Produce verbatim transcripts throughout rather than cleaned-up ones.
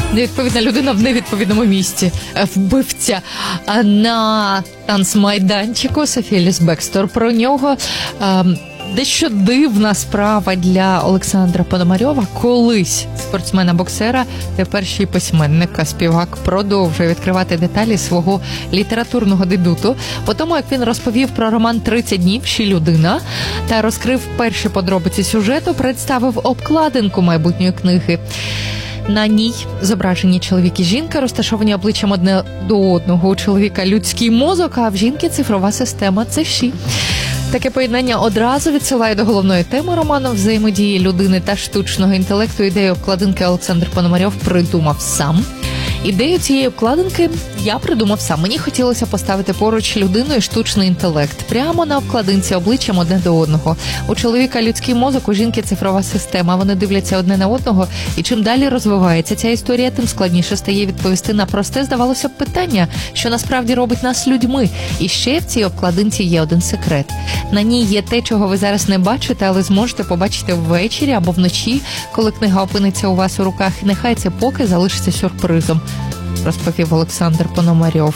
Невідповідна людина в невідповідному місці. Вбивця на танцмайданчику Софія Ліс-Бекстер. Про нього дещо дивна справа для Олександра Пономарьова. Колись спортсмена-боксера, тепер ще й письменника, співак продовжує відкривати деталі свого літературного дебюту. По тому, як він розповів про роман «тридцять днів. Ще людина» та розкрив перші подробиці сюжету, представив обкладинку майбутньої книги. На ній зображені чоловік і жінка, розташовані обличчям одне до одного. У чоловіка людський мозок, а в жінки цифрова система – це ші. Таке поєднання одразу відсилає до головної теми роману взаємодії людини та штучного інтелекту. Ідею обкладинки Олександр Пономарьов придумав сам. Ідею цієї обкладинки я придумав сам. Мені хотілося поставити поруч людину і штучний інтелект. Прямо на обкладинці обличчям одне до одного. У чоловіка людський мозок, у жінки цифрова система. Вони дивляться одне на одного. І чим далі розвивається ця історія, тим складніше стає відповісти на просте, здавалося б, питання, що насправді робить нас людьми. І ще в цій обкладинці є один секрет. На ній є те, чого ви зараз не бачите, але зможете побачити ввечері або вночі, коли книга опиниться у вас у руках. І нехай це поки залишиться сюрпризом, розповів Олександр Пономарьов.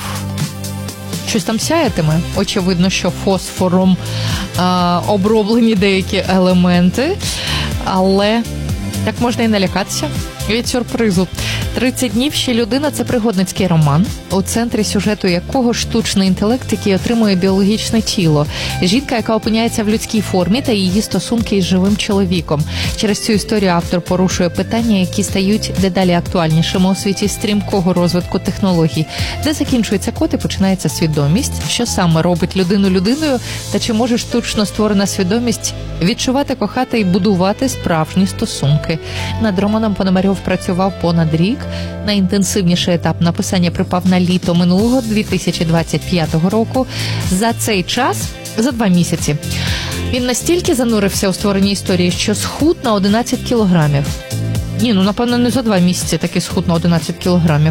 Щось там сяятиме. Очевидно, що фосфором а, оброблені деякі елементи, але так можна і налякатися від сюрпризу. «тридцять днів. Ще людина» – це пригодницький роман, у центрі сюжету якого штучний інтелект, який отримує біологічне тіло. Жінка, яка опиняється в людській формі, та її стосунки із живим чоловіком. Через цю історію автор порушує питання, які стають дедалі актуальнішими у світі стрімкого розвитку технологій. Де закінчується код і починається свідомість, що саме робить людину людиною, та чи може штучно створена свідомість відчувати, кохати і будувати справжні стосунки. Над романом Пономарьов працював понад рік. Найінтенсивніший етап написання припав на літо минулого дві тисячі двадцять п'ятого року. За цей час, за два місяці, він настільки занурився у створенні історії, що схуд на одинадцять кілограмів. Ні, ну, напевно, не за два місяці таки схуд на одинадцять кілограмів.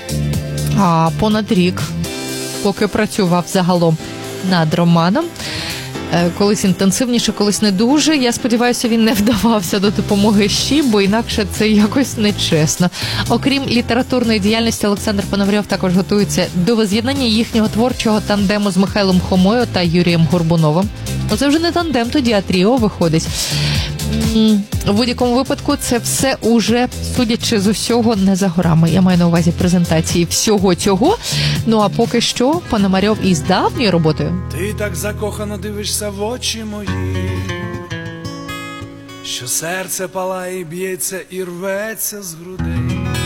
А понад рік, поки працював загалом над романом. Колись інтенсивніше, колись не дуже. Я сподіваюся, він не вдавався до допомоги щі, бо інакше це якось нечесно. Окрім літературної діяльності, Олександр Пономарьов також готується до воз'єднання їхнього творчого тандему з Михайлом Хомою та Юрієм Горбуновим. Ну, це вже не тандем, тоді, а тріо виходить. У будь-якому випадку це все уже, судячи з усього, не за горами. Я маю на увазі презентації всього цього. Ну а поки що Пономарьов із давньою роботою. Ти так закохано дивишся в очі мої, що серце палає, б'ється і рветься з грудей.